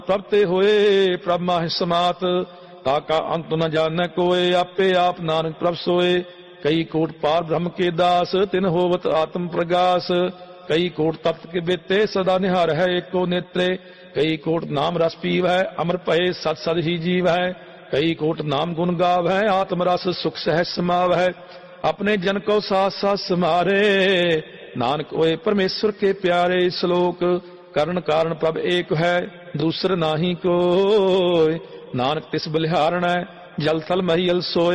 ਪ੍ਰਭ ਤੇ ਹੋਏ ਪ੍ਰਭ ਮਾਹਿ ਸਮਾਤ, ਤਾਕਾ ਅੰਤ ਨ ਜਾਣੈ ਕੋਇ, ਆਪੇ ਆਪ ਨਾਨਕ ਪ੍ਰਭ ਸੋਏ। ਕਈ ਕੋਟ ਪਾਰ ਬ੍ਰਹਮ ਕੇ ਦਾਸ, ਤਿਨ ਹੋਵਤ ਆਤਮ ਪ੍ਰਗਾਸ। ਕਈ ਕੋਟ ਤਪਤ ਕੇ ਬੇਤੇ, ਸਦਾ ਨਿਹਾਰ ਹੈ ਏਕੋ ਨੇਤਰੇ। ਕਈ ਕੋਟ ਨਾਮ ਰਸ ਪੀਵ ਹੈ, ਅਮਰ ਭਏ ਸਤ ਸਦ ਹੀ ਜੀਵ ਹੈ। ਕਈ ਕੋਟ ਨਾਮ ਗੁਣ ਗਾਵ ਹੈ, ਆਤਮ ਰਸ ਸੁਖ ਸਹਿ ਸਮਾਵ ਹੈ। ਆਪਣੇ ਜਨ ਕੋ ਸਾਥ ਸਾਥ ਸਮਾਰੇ, ਨਾਨਕ ਹੋਏ ਪਰਮੇਸ਼ਵਰ ਕੇ ਪਿਆਰੇ। ਸ਼ਲੋਕ ਕਰਨ ਕਾਰਨ ਪ੍ਰਭ ਏਕ ਹੈ, ਦੂਸਰ ਨਾਹੀ ਕੋਇ। ਨਾਨਕ ਤਿਸ ਬਲਿਹਾਰਣੈ, ਜਲ ਥਲ ਮਹੀਲ ਸੋਏ।